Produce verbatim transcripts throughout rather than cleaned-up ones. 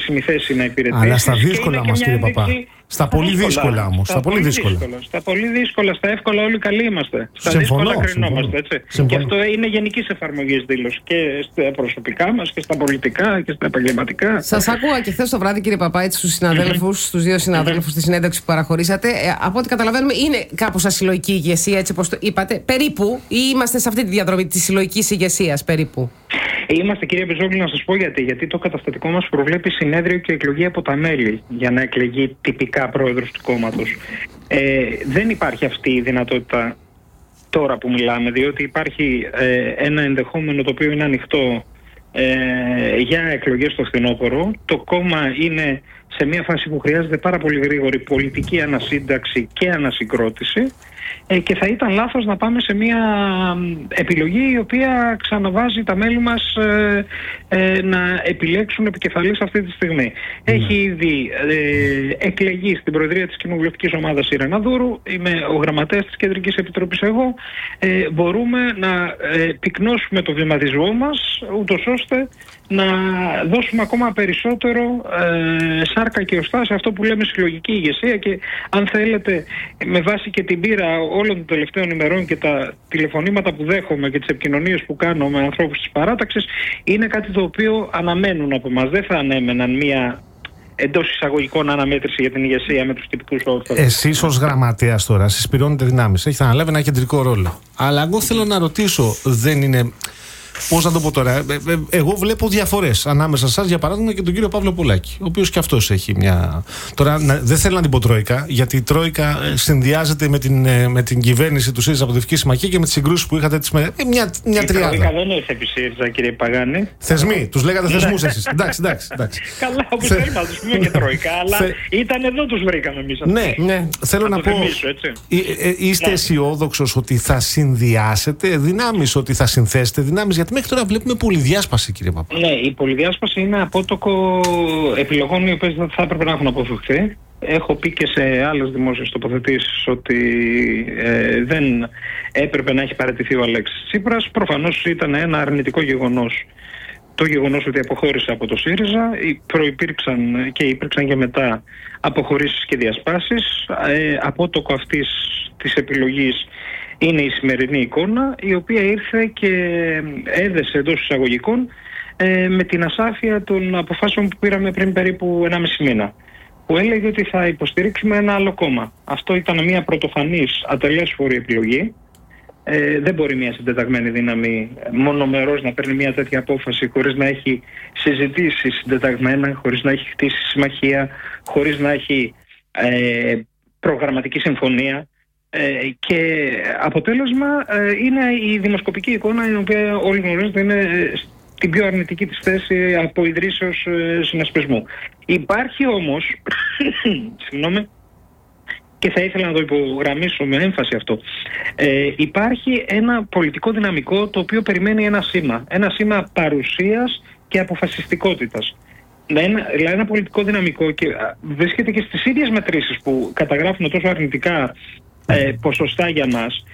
κρίσιμη θέση να υπηρετήσει. Αλλά στα δύσκολα μας, κύριε Παπά. Στα πολύ δύσκολα όμως. Στα πολύ δύσκολα. Στα πολύ δύσκολα, στα εύκολα όλοι καλοί είμαστε. Στα συμφωνώ, δύσκολα κρινόμαστε, έτσι. Συμφωνώ. Και αυτό είναι γενικής εφαρμογής δήλωση και στα προσωπικά μας και στα πολιτικά και στα επαγγελματικά. Σας άκουγα και χθες το βράδυ, κύριε Παπά, έτσι, στους συναδέλφους, στους δύο συναδέλφους στη συνέντευξη που παραχωρήσατε. Ε, από ό,τι καταλαβαίνουμε, είναι κάπως ασυλλογική ηγεσία, έτσι όπως το είπατε, περίπου, ή είμαστε σε αυτή τη διαδρομή της συλλογικής ηγεσίας, περίπου? Είμαστε, κύριε Πεζόγλου, να σας πω γιατί. Γιατί το καταστατικό μας προβλέπει συνέδριο και εκλογή από τα μέλη για να εκλεγεί τυπικά πρόεδρος του κόμματος. Ε, δεν υπάρχει αυτή η δυνατότητα τώρα που μιλάμε, διότι υπάρχει ε, ένα ενδεχόμενο το οποίο είναι ανοιχτό ε, για εκλογές στο φθινόπωρο. Το κόμμα είναι σε μια φάση που χρειάζεται πάρα πολύ γρήγορη πολιτική ανασύνταξη και ανασυγκρότηση. Ε, και θα ήταν λάθος να πάμε σε μια επιλογή η οποία ξαναβάζει τα μέλη μας ε, ε, να επιλέξουν επικεφαλής αυτή τη στιγμή. Mm. Έχει ήδη ε, εκλεγεί στην Προεδρία της Κοινοβουλευτικής Ομάδας η Ρένα Δούρου, είμαι ο γραμματέας της Κεντρικής Επιτροπής εγώ. Ε, μπορούμε να ε, πυκνώσουμε το βηματισμό μας, ούτως ώστε να δώσουμε ακόμα περισσότερο ε, σάρκα και οστά σε αυτό που λέμε συλλογική ηγεσία, και αν θέλετε, με βάση και την πείρα όλων των τελευταίων ημερών και τα τηλεφωνήματα που δέχομαι και τις επικοινωνίες που κάνω με ανθρώπους της παράταξης, είναι κάτι το οποίο αναμένουν από μας. Δεν θα ανέμεναν μία εντός εισαγωγικών αναμέτρηση για την ηγεσία με τους τυπικούς όρους. Εσείς ως γραμματέας τώρα συσπηρώνετε δυνάμεις, έχετε αναλάβει ένα κεντρικό ρόλο. Αλλά εγώ θέλω να ρωτήσω, δεν είναι... Πώς να το πω τώρα, ε, ε, εγώ βλέπω διαφορές ανάμεσα σας, για παράδειγμα, και τον κύριο Παύλο Πολάκη, ο οποίος και αυτός έχει μια. Τώρα, να, δεν θέλω να την πω Τρόικα, γιατί η Τρόικα ε, συνδυάζεται με την, ε, με την κυβέρνηση του ΣΥΡΙΖΑ από τη Δυτική Συμμαχία και με τις συγκρούσεις που είχατε. Με, ε, μια μια η τριάδα. Η Τρόικα δεν ήρθε επί ΣΥΡΙΖΑ, κύριε Παγάνη. Θεσμοί, τους λέγατε θεσμούς εσείς. εντάξει, εντάξει, εντάξει. Καλά, όπως θέλουμε να τους πούμε και Τρόικα, αλλά Θε... ήταν εδώ τους βρήκαμε εμείς. Ναι, ναι, θέλω να, να πω. Θυμίσω, ε, ε, είστε ναι. αισιόδοξος ότι θα συνδυάσετε δυνάμεις, ότι θα συνθέσετε δυνάμεις? Γιατί μέχρι τώρα βλέπουμε πολυδιάσπαση, κύριε Παπά. Ναι, η πολυδιάσπαση είναι απότοκο επιλογών οι οποίες δεν θα έπρεπε να έχουν αποφευχθεί. Έχω πει και σε άλλες δημόσιες τοποθετήσεις ότι ε, δεν έπρεπε να έχει παραιτηθεί ο Αλέξης Τσίπρας. Προφανώς ήταν ένα αρνητικό γεγονός το γεγονός ότι αποχώρησε από το ΣΥΡΙΖΑ. Προϋπήρξαν και υπήρξαν και μετά αποχωρήσεις και διασπάσεις. Ε, απότοκο αυτής της επιλογής είναι η σημερινή εικόνα, η οποία ήρθε και έδεσε εντός εισαγωγικών ε, με την ασάφεια των αποφάσεων που πήραμε πριν περίπου ενάμιση μήνα, που έλεγε ότι θα υποστηρίξουμε ένα άλλο κόμμα. Αυτό ήταν μια πρωτοφανής ατελέσφορη επιλογή. Ε, δεν μπορεί μια συντεταγμένη δύναμη μονομερός να παίρνει μια τέτοια απόφαση χωρίς να έχει συζητήσει συντεταγμένα, χωρίς να έχει χτίσει συμμαχία, χωρίς να έχει ε, προγραμματική συμφωνία. Ε, και αποτέλεσμα ε, είναι η δημοσκοπική εικόνα, η οποία όλοι γνωρίζετε είναι στην πιο αρνητική της θέση από ιδρύσεως ε, συνασπισμού. Υπάρχει όμως, συγγνώμη, και θα ήθελα να το υπογραμμίσω με έμφαση αυτό, ε, υπάρχει ένα πολιτικό δυναμικό το οποίο περιμένει ένα σήμα, ένα σήμα παρουσίας και αποφασιστικότητας. Ένα, δηλαδή ένα πολιτικό δυναμικό, και βρίσκεται και στις ίδιες μετρήσεις που καταγράφουν τόσο αρνητικά Ε, ποσοστά για μας.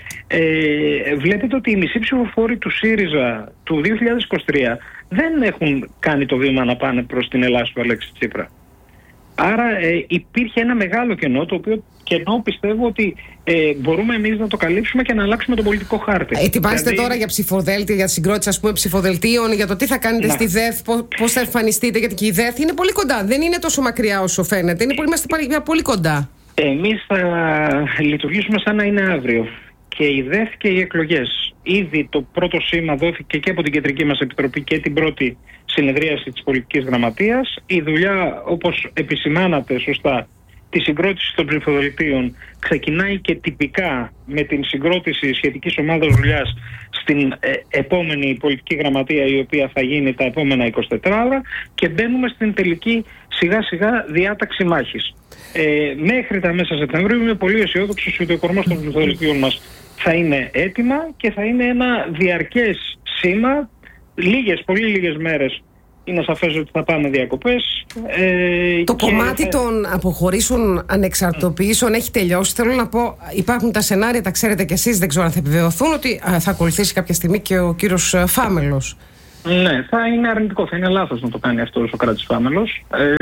Ε, βλέπετε ότι οι μισοί ψηφοφόροι του ΣΥΡΙΖΑ του δύο χιλιάδες είκοσι τρία δεν έχουν κάνει το βήμα να πάνε προς την Ελλάδα του Αλέξη Τσίπρα. Άρα ε, υπήρχε ένα μεγάλο κενό, το οποίο κενό πιστεύω ότι ε, μπορούμε εμείς να το καλύψουμε και να αλλάξουμε τον πολιτικό χάρτη. Ετοιμάστε δηλαδή... τώρα για ψηφοδέλτια, για συγκρότηση ας πούμε ψηφοδελτίων, για το τι θα κάνετε να. στη ΔΕΘ, πώς θα εμφανιστείτε, γιατί και η ΔΕΘ είναι πολύ κοντά, δεν είναι τόσο μακριά όσο φαίνεται, είναι πολύ, είμαστε πολύ, πολύ κοντά. Εμείς θα λειτουργήσουμε σαν να είναι αύριο. Και η ΔΕΘ και οι εκλογές. Ήδη το πρώτο σήμα δόθηκε και από την Κεντρική μας Επιτροπή και την πρώτη συνεδρίαση της Πολιτικής Γραμματείας. Η δουλειά, όπως επισημάνατε σωστά, τη συγκρότηση των ψηφοδελτίων ξεκινάει και τυπικά με την συγκρότηση σχετικής ομάδας δουλειάς στην ε, επόμενη Πολιτική Γραμματεία, η οποία θα γίνει τα επόμενα εικοσιτέσσερις ώρα, και μπαίνουμε στην τελική σιγά σιγά διάταξη μάχης. Ε, μέχρι τα μέσα Σεπτεμβρίου είμαι πολύ αισιόδοξος ότι ο κορμός των ψηφοδελτίων μας θα είναι έτοιμα και θα είναι ένα διαρκές σήμα. Λίγες, πολύ λίγες μέρες είναι σαφές ότι θα πάμε διακοπές. Ε, το και... κομμάτι των αποχωρήσεων ανεξαρτοποιήσεων έχει τελειώσει. Θέλω να πω, υπάρχουν τα σενάρια, τα ξέρετε κι εσείς, δεν ξέρω αν θα επιβεβαιωθούν, ότι α, θα ακολουθήσει κάποια στιγμή και ο κύριος Φάμελος Ναι, θα είναι αρνητικό, θα είναι λάθος να το κάνει αυτό ο Σωκράτης Φάμελος. Ε,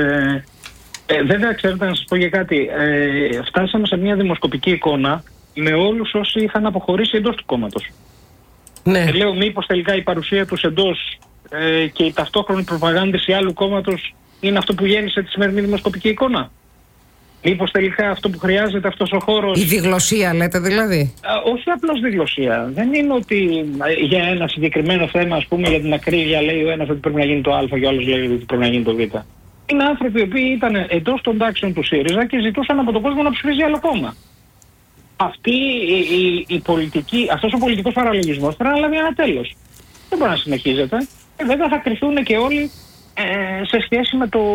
ε, βέβαια, ξέρετε, να σας πω για κάτι. Ε, φτάσαμε σε μια δημοσκοπική εικόνα με όλους όσοι είχαν αποχωρήσει εντός του κόμματος. Ναι. Ε, λέω, μήπως τελικά η παρουσία τους εντός ε, και η ταυτόχρονη προπαγάνδηση άλλου κόμματος είναι αυτό που γέννησε τη σημερινή δημοσκοπική εικόνα. Μήπως τελικά αυτό που χρειάζεται αυτός ο χώρος... Η διγλωσία λέτε δηλαδή. Α, όχι απλώς διγλωσία. Δεν είναι ότι για ένα συγκεκριμένο θέμα, ας πούμε, για την ακρίβεια λέει ο ένας ότι πρέπει να γίνει το Α και ο άλλος λέει ότι πρέπει να γίνει το Β. Είναι άνθρωποι οι οποίοι ήταν εντός των τάξεων του ΣΥΡΙΖΑ και ζητούσαν από τον κόσμο να ψηφίζει άλλο κόμμα. Αυτή η, η, η πολιτική, αυτός ο πολιτικός παραλογισμός πρέπει να λάβει ένα τέλος. Δεν μπορεί να συνεχίζεται. Και βέβαια θα κρυθούν και όλοι ε, σε σχέση με το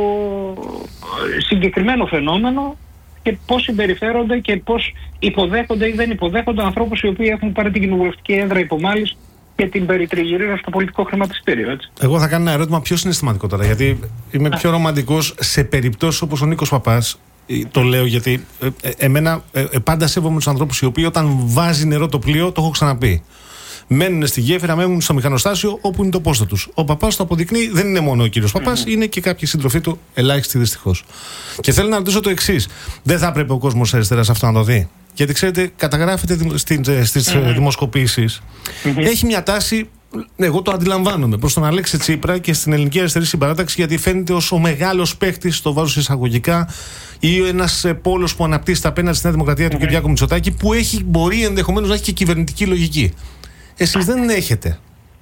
συγκεκριμένο φαινόμενο και πώς συμπεριφέρονται και πώς υποδέχονται ή δεν υποδέχονται ανθρώπους οι οποίοι έχουν πάρει την κοινοβουλευτική έδρα υπομάλης και την περιτριγυρίζουν στο πολιτικό χρηματιστήριο. Έτσι. Εγώ θα κάνω ένα ερώτημα πιο συναισθηματικό τώρα, γιατί είμαι πιο ρομαντικός σε περιπτώσεις όπως ο Νίκος Παπάς. Το λέω γιατί ε, ε, εμένα ε, ε, πάντα σέβομαι τους ανθρώπους οι οποίοι όταν βάζει νερό το πλοίο, το έχω ξαναπεί. Μένουν στη γέφυρα, μένουν στο μηχανοστάσιο όπου είναι το πόστο τους. Ο Παπάς το αποδεικνύει, δεν είναι μόνο ο κύριος Παπάς, mm-hmm. είναι και κάποιοι σύντροφοί του, ελάχιστοι δυστυχώς. Και θέλω να ρωτήσω το εξής. Δεν θα έπρεπε ο κόσμος αριστεράς αυτό να το δει? Γιατί ξέρετε, καταγράφεται στις mm-hmm. δημοσκοπήσεις. Mm-hmm. Έχει μια τάση, εγώ το αντιλαμβάνομαι, προς τον Αλέξη Τσίπρα και στην Ελληνική Αριστερή Συμπαράταξη, γιατί φαίνεται ως ο μεγάλος παίχτης, το βάζω εισαγωγικά, ή ένας πόλος που αναπτύσσεται απέναντι στη Νέα Δημοκρατία mm-hmm. του Κυριάκου Μητσοτάκη, που έχει, μπορεί ενδεχομένως να έχει και κυβερνητική λογική. Εσείς δεν έχετε.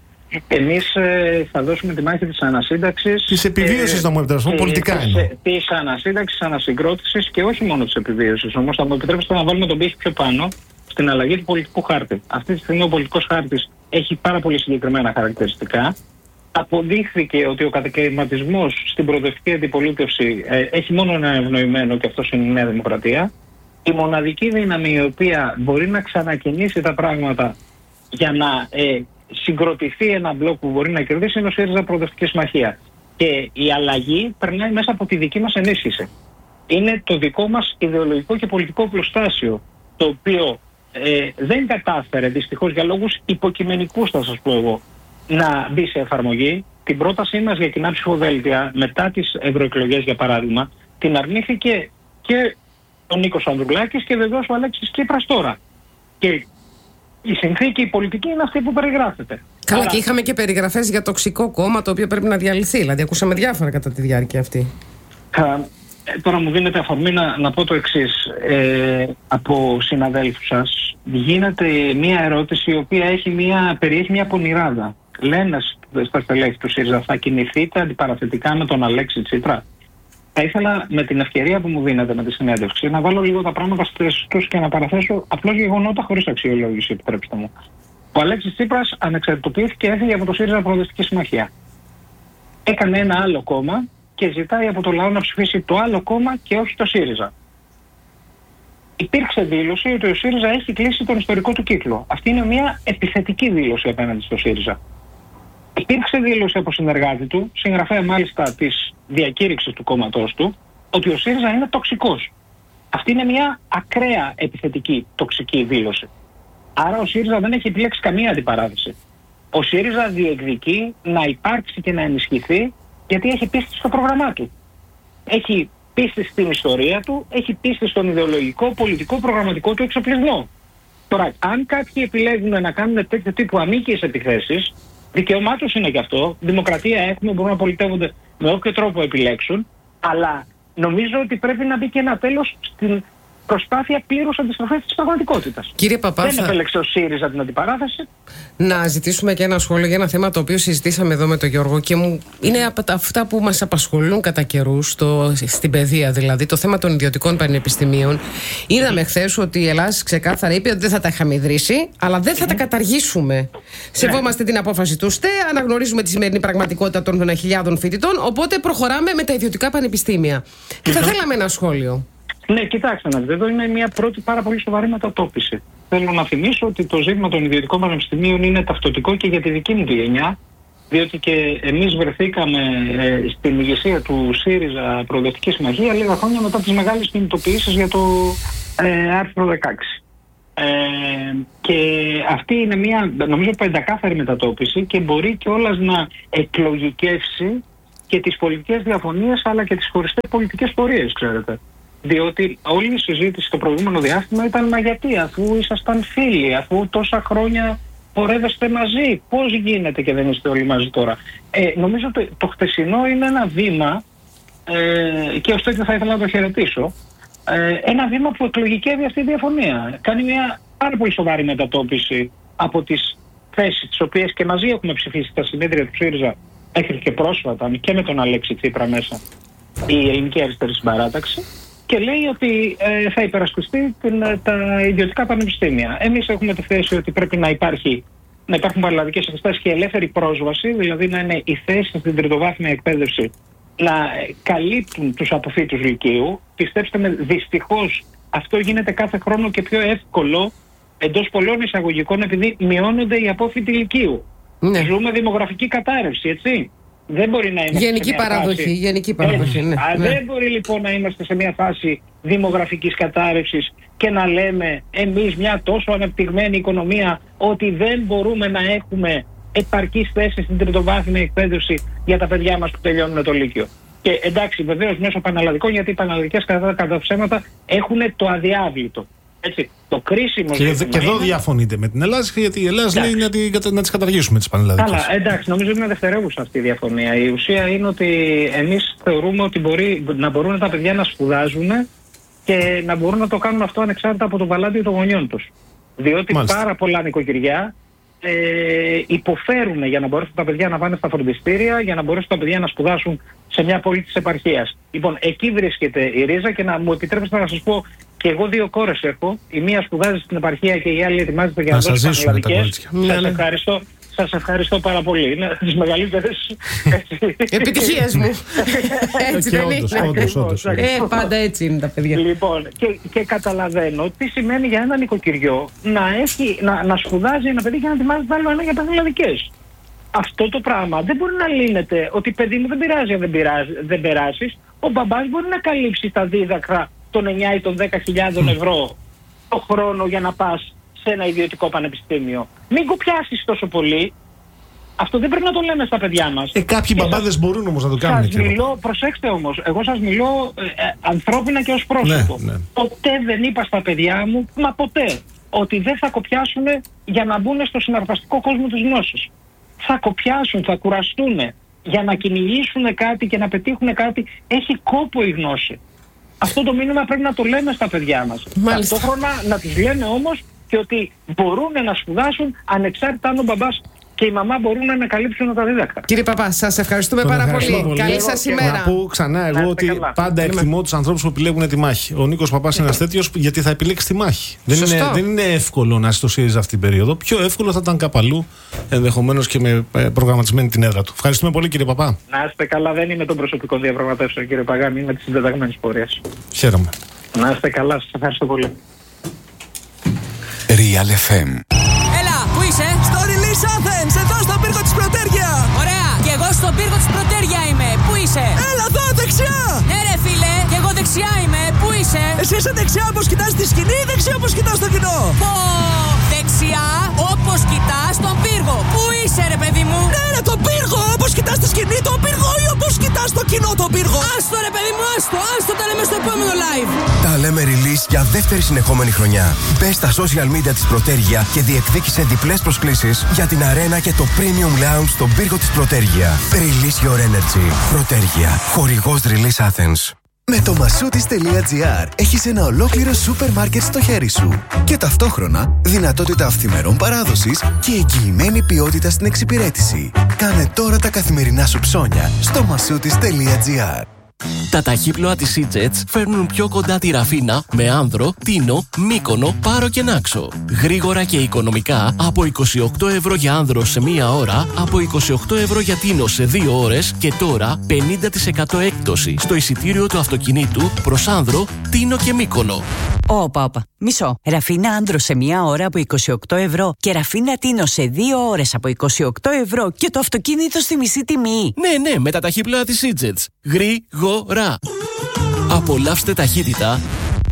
Εμείς ε, θα δώσουμε τη μάχη της ανασύνταξης. Της επιβίωσης, ε, να μου επιτρέψετε, πολιτικά είναι. Της ανασύνταξης, ανασυγκρότησης και όχι μόνο της επιβίωσης. Όμως θα μου επιτρέψετε να βάλουμε τον πύχη πιο πάνω στην αλλαγή του πολιτικού χάρτη. Αυτή τη στιγμή ο πολιτικός χάρτης έχει πάρα πολύ συγκεκριμένα χαρακτηριστικά. Αποδείχθηκε ότι ο κατακαιρματισμός στην προοδευτική αντιπολίτευση ε, έχει μόνο ένα ευνοημένο και αυτό είναι η Νέα Δημοκρατία. Η μοναδική δύναμη η οποία μπορεί να ξανακινήσει τα πράγματα για να ε, συγκροτηθεί ένα μπλοκ που μπορεί να κερδίσει είναι ο ΣΥΡΙΖΑ Προοδευτική Συμμαχία. Και η αλλαγή περνάει μέσα από τη δική μας ενίσχυση. Είναι το δικό μας ιδεολογικό και πολιτικό πλουστάσιο, το οποίο ε, δεν κατάφερε δυστυχώς για λόγους υποκειμενικούς, θα σας πω εγώ, να μπει σε εφαρμογή. Την πρότασή μας για κοινά ψηφοδέλτια μετά τις ευρωεκλογές, για παράδειγμα, την αρνήθηκε και ο Νίκος Ανδρουλάκης και βεβαίως ο Αλέξης Τσίπρας τώρα. Και η συνθήκη, η πολιτική είναι αυτή που περιγράφεται. Καλά, άρα... και είχαμε και περιγραφές για τοξικό κόμμα το οποίο πρέπει να διαλυθεί. Δηλαδή, ακούσαμε διάφορα κατά τη διάρκεια αυτή. Κα... Ε, τώρα μου δίνετε αφορμή να, να πω το εξής. Ε, από συναδέλφους σας γίνεται μία ερώτηση η οποία έχει μία, περιέχει μία πονηράδα. Λένε στα στελέχη του ΣΥΡΙΖΑ, θα κινηθείτε αντιπαραθετικά με τον Αλέξη Τσίπρα? Θα ήθελα με την ευκαιρία που μου δίνετε με τη συνέντευξη να βάλω λίγο τα πράγματα στις τους και να παραθέσω απλώς γεγονότα χωρίς αξιολόγηση, επιτρέψτε μου. Ο Αλέξης Τσίπρας ανεξαρτητοποιήθηκε και έφυγε από το ΣΥΡΙΖΑ Προοδευτική Συμμαχία. Έκανε ένα άλλο κόμμα και ζητάει από το λαό να ψηφίσει το άλλο κόμμα και όχι το ΣΥΡΙΖΑ. Υπήρξε δήλωση ότι ο ΣΥΡΙΖΑ έχει κλείσει τον ιστορικό του κύκλο. Αυτή είναι μια επιθετική δήλωση απέναντι στο ΣΥΡΙΖΑ. Υπήρξε δήλωση από συνεργάτη του, συγγραφέα μάλιστα της διακήρυξης του κόμματός του, ότι ο ΣΥΡΙΖΑ είναι τοξικός. Αυτή είναι μια ακραία επιθετική τοξική δήλωση. Άρα ο ΣΥΡΙΖΑ δεν έχει επιλέξει καμία αντιπαράθεση. Ο ΣΥΡΙΖΑ διεκδικεί να υπάρξει και να ενισχυθεί γιατί έχει πίστη στο πρόγραμμά του. Έχει πίστη στην ιστορία του, έχει πίστη στον ιδεολογικό, πολιτικό, προγραμματικό του εξοπλισμό. Τώρα, αν κάποιοι επιλέγουν να κάνουν τέτοιο τύπου ανίκειες επιθέσεις, δικαίωμά τους είναι και αυτό. Δημοκρατία έχουμε, μπορούν να πολιτεύονται με όποιο τρόπο επιλέξουν, αλλά νομίζω ότι πρέπει να μπει και ένα τέλος στην προσπάθεια πλήρους αντιστροφής της πραγματικότητας. Κύριε Παπά, δεν επέλεξε ο ΣΥΡΙΖΑ την αντιπαράθεση. Να ζητήσουμε και ένα σχόλιο για ένα θέμα το οποίο συζητήσαμε εδώ με τον Γιώργο και μου είναι από τα, αυτά που μας απασχολούν κατά καιρούς στην παιδεία, δηλαδή το θέμα των ιδιωτικών πανεπιστημίων. Είδαμε χθες ότι η Ελλάδα ξεκάθαρα είπε ότι δεν θα τα είχαμε ιδρύσει, αλλά δεν θα τα καταργήσουμε. Σεβόμαστε την απόφαση του ΣΤΕ, αναγνωρίζουμε τη σημερινή πραγματικότητα των χιλιάδων φοιτητών, οπότε προχωράμε με τα ιδιωτικά πανεπιστήμια. Και θα θέλαμε ένα σχόλιο. Ναι, κοιτάξτε να δείτε, εδώ είναι μια πρώτη πάρα πολύ σοβαρή μετατόπιση. Θέλω να θυμίσω ότι το ζήτημα των ιδιωτικών πανεπιστημίων είναι ταυτοτικό και για τη δική μου τη γενιά, διότι και εμείς βρεθήκαμε ε, στην ηγεσία του ΣΥΡΙΖΑ Προοδευτική Συμμαχία λίγα χρόνια μετά τις μεγάλες κινητοποιήσεις για το ε, άρθρο δεκαέξι. Ε, και αυτή είναι μια, νομίζω, πεντακάθαρη μετατόπιση και μπορεί κιόλας να εκλογικεύσει και τις πολιτικές διαφωνίες αλλά και τις χωριστές πολιτικές πορείες, ξέρετε. Διότι όλη η συζήτηση το προηγούμενο διάστημα ήταν μα γιατί, αφού ήσασταν φίλοι, αφού τόσα χρόνια πορεύεστε μαζί, πώς γίνεται και δεν είστε όλοι μαζί τώρα. Ε, νομίζω ότι το, το χτεσινό είναι ένα βήμα ε, και ως τέτοιο θα ήθελα να το χαιρετήσω. Ε, ένα βήμα που εκλογικεύει αυτή η διαφωνία. Κάνει μια πάρα πολύ σοβαρή μετατόπιση από τις θέσεις τις οποίες και μαζί έχουμε ψηφίσει τα συνέδρια του ΣΥΡΙΖΑ μέχρι και πρόσφατα και με τον Αλέξη Τσίπρα μέσα η Ελληνική Αριστερή Συμπαράταξη, και λέει ότι ε, θα υπερασπιστεί την, τα ιδιωτικά πανεπιστήμια. Εμείς έχουμε τη θέση ότι πρέπει να, υπάρχει, να υπάρχουν πανελλαδικές εξετάσεις και ελεύθερη πρόσβαση, δηλαδή να είναι οι θέσεις στην τριτοβάθμια εκπαίδευση να καλύπτουν τους αποφύτους λυκείου. Πιστέψτε με, δυστυχώς αυτό γίνεται κάθε χρόνο και πιο εύκολο εντός πολλών εισαγωγικών, επειδή μειώνονται οι απόφοιτοι λυκείου. Ναι. Ζούμε δημογραφική κατάρρευση, έτσι. Δεν μπορεί να είμαστε γενική σε μια παραδοχή, φάση... γενική παραδοχή, ναι. Α, ναι. Δεν μπορεί λοιπόν να είμαστε σε μια φάση δημογραφικής κατάρρευσης και να λέμε εμείς, μια τόσο αναπτυγμένη οικονομία, ότι δεν μπορούμε να έχουμε επαρκείς θέσεις στην τριτοβάθμια εκπαίδευση για τα παιδιά μας που τελειώνουν το Λύκειο. Και εντάξει, βεβαίως μέσω πανελλαδικών, γιατί οι πανελλαδικές κατά, κατά ψέματα έχουν το αδιάβλητο. Έτσι, το κρίσιμο. Και, και εδώ είναι... διαφωνείτε με την Ελλάδα, γιατί η Ελλάδα λέει να, τη, να τις καταργήσουμε τις πανελλαδικές. Καλά, εντάξει, νομίζω είναι δευτερεύουσα αυτή η διαφωνία. Η ουσία είναι ότι εμείς θεωρούμε ότι μπορεί, να μπορούν τα παιδιά να σπουδάζουν και να μπορούν να το κάνουν αυτό ανεξάρτητα από το παλάτι των γονιών τους. Διότι Μάλιστα. πάρα πολλά νοικοκυριά ε, υποφέρουν για να μπορέσουν τα παιδιά να πάνε στα φροντιστήρια, για να μπορέσουν τα παιδιά να σπουδάσουν σε μια πόλη της επαρχίας. Λοιπόν, εκεί βρίσκεται η ρίζα και να μου επιτρέψετε να σας πω. Και εγώ δύο κόρες έχω. Η μία σπουδάζει στην επαρχία και η άλλη ετοιμάζεται για να δώσει πανελλαδικές. Σας ευχαριστώ. Σας ευχαριστώ πάρα πολύ. Είναι τις μεγαλύτερες επιτυχίες μου. Έτσι δεν είναι? Όντως, όντως. Ε, πάντα έτσι είναι τα παιδιά. Λοιπόν, και, και καταλαβαίνω τι σημαίνει για ένα νοικοκυριό να, έχει, να, να σπουδάζει ένα παιδί και να ετοιμάζεται άλλο ένα για πανελλαδικές. Αυτό το πράγμα δεν μπορεί να λύνεται ότι παιδί μου δεν πειράζει αν δεν, πειράζει, δεν περάσεις. Ο μπαμπάς μπορεί να καλύψει τα δίδακτρα των εννιά ή των δέκα χιλιάδων ευρώ το χρόνο για να πας σε ένα ιδιωτικό πανεπιστήμιο. Μην κοπιάσεις τόσο πολύ. Αυτό δεν πρέπει να το λέμε στα παιδιά μας. Ε, κάποιοι μπαμπάδες μπορούν όμως να το κάνουν. Σας μιλώ, προσέξτε όμως, εγώ σας μιλώ ε, ε, ανθρώπινα και ως πρόσωπο. Ναι, ναι. Ποτέ δεν είπα στα παιδιά μου, μα ποτέ, ότι δεν θα κοπιάσουν για να μπουν στο συναρπαστικό κόσμο της γνώσης. Θα κοπιάσουν, θα κουραστούν για να κυνηγήσουν κάτι και να πετύχουν κάτι. Έχει κόπο η γνώση. Αυτό το μήνυμα πρέπει να το λέμε στα παιδιά μας. Μάλιστα. Ταυτόχρονα να τους λέμε όμως και ότι μπορούν να σπουδάσουν ανεξάρτητα αν ο μπαμπάς και η μαμά μπορούν να καλύψουν τα δίδακτρα. Κύριε Παπά, σας ευχαριστούμε Τον πάρα ευχαριστώ πολύ. Καλή σας ημέρα. Να πω ξανά εγώ ότι καλά. πάντα εκτιμώ τους ανθρώπους που επιλέγουν τη μάχη. Ο Νίκος Παπάς είναι ένας τέτοιος γιατί θα επιλέξει τη μάχη. Δεν είναι, δεν είναι εύκολο να στο ΣΥΡΙΖΑ αυτή την περίοδο. Πιο εύκολο θα ήταν κάπου αλλού, ενδεχομένως και με προγραμματισμένη την έδρα του. Ευχαριστούμε πολύ, κύριε Παπά. Να είστε καλά, δεν είμαι των προσωπικών διαπραγματεύσεων, κύριε Παγάνη, είμαι τη συντεταγμένη πορεία. Χαίρομαι. Να είστε καλά, σας ευχαριστώ πολύ. Real εφ εμ. Έλα, πού είσαι? Στο Release Athens, εδώ στον πύργο της Πρωτέρια. Ωραία, και εγώ στον πύργο της Πρωτέρια είμαι. Πού είσαι? Έλα εδώ, δεξιά. Ναι ρε φίλε, και εγώ δεξιά είμαι. Πού είσαι? Εσύ είσαι δεξιά όπως κοιτάς τη σκηνή ή δεξιά όπως κοιτάς το κοινό? Πω, δεξιά όπως κοιτάς τον πύργο. Πού είσαι ρε παιδί μου? Ναι ρε, τον πύργο, όπως κοιτάς τη σκηνή τον πύργο ή όπως κοιτάς το κοινό τον πύργο? Άστο ρε παιδί μου, άστο, άστο, τα λέμε στο επόμενο live. Τα λέμε release για δεύτερη συνεχόμενη χρονιά. Μπες στα social media της Πρωτέρια και διεκδίκησε διπλές προσκλήσεις για την αρένα και το Premium Lounge στον πύργο της Πρωτέρια. Release your energy. Πρωτέρια. Χορηγός Release Athens. Με το massoudis.gr έχεις ένα ολόκληρο σούπερ μάρκετ στο χέρι σου και ταυτόχρονα δυνατότητα αυθημερών παράδοσης και εγγυημένη ποιότητα στην εξυπηρέτηση. Κάνε τώρα τα καθημερινά σου ψώνια στο massoudis.gr. Τα ταχύπλοα της Eatjets φέρνουν πιο κοντά τη Ραφίνα με Άνδρο, Τίνο, Μύκονο, Πάρο και Νάξο. Γρήγορα και οικονομικά από είκοσι οκτώ ευρώ για Άνδρο σε μία ώρα, από είκοσι οκτώ ευρώ για Τίνο σε δύο ώρες και τώρα πενήντα τοις εκατό έκπτωση στο εισιτήριο του αυτοκινήτου προς Άνδρο, Τίνο και Μύκονο. Όπα, όπα. Μισό. Ραφίνα Άνδρο σε μία ώρα από είκοσι οκτώ ευρώ και Ραφίνα Τίνο σε δύο ώρες από είκοσι οκτώ ευρώ και το αυτοκίνητο στη μισή τιμή. Ναι, ναι, με τα ταχύπλοα της Eatjets. Γρήγορα. Απολαύστε ταχύτητα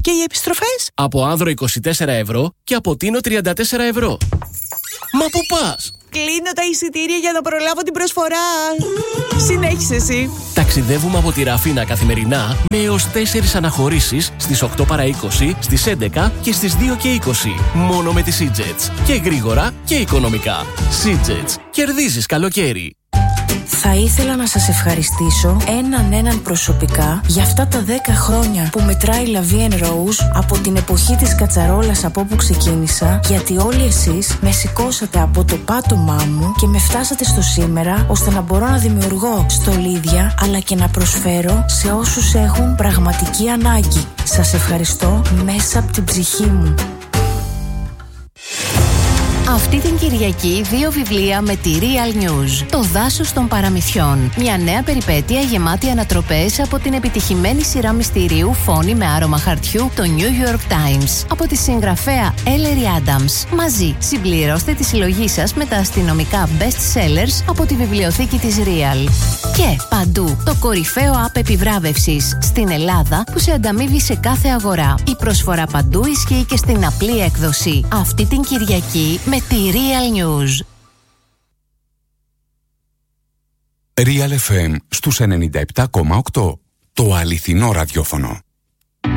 Και οι επιστροφές? Από Άνδρο είκοσι τέσσερα ευρώ και από Τίνο τριάντα τέσσερα ευρώ. Μα πού πας? Κλείνω τα εισιτήρια για να προλάβω την προσφορά. Συνέχισε εσύ. Ταξιδεύουμε από τη Ραφίνα καθημερινά με έως τέσσερις αναχωρήσεις στις οκτώ παρά είκοσι, στις έντεκα και στις δύο και είκοσι. Μόνο με τη SeaJets. Και γρήγορα και οικονομικά. SeaJets. Κερδίζεις καλοκαίρι. Θα ήθελα να σας ευχαριστήσω έναν έναν προσωπικά για αυτά τα δέκα χρόνια που μετράει La Vie en Rose από την εποχή της κατσαρόλας από όπου ξεκίνησα, γιατί όλοι εσείς με σηκώσατε από το πάτωμά μου και με φτάσατε στο σήμερα, ώστε να μπορώ να δημιουργώ στολίδια αλλά και να προσφέρω σε όσους έχουν πραγματική ανάγκη. Σας ευχαριστώ μέσα από την ψυχή μου. Αυτή την Κυριακή δύο βιβλία με τη Real News. Το δάσος των παραμυθιών. Μια νέα περιπέτεια γεμάτη ανατροπές από την επιτυχημένη σειρά μυστηρίου Φόνη με άρωμα χαρτιού, το New York Times. Από τη συγγραφέα Ellery Adams. Μαζί συμπληρώστε τη συλλογή σας με τα αστυνομικά best sellers από τη βιβλιοθήκη της Real. Και παντού το κορυφαίο app επιβράβευσης στην Ελλάδα που σε ανταμείβει σε κάθε αγορά. Η προσφορά παντού ισχύει και στην απλή έκδοση. Αυτή την Κυριακή με τη Real News. Real εφ εμ στους ενενήντα επτά κόμμα οκτώ. Το αληθινό ραδιόφωνο.